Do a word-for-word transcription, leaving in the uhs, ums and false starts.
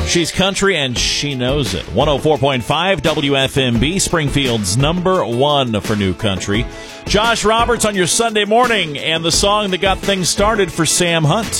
She's country and she knows it. one oh four point five W F M B, Springfield's number one for new country. Josh Roberts on your Sunday morning, and the song that got things started for Sam Hunt.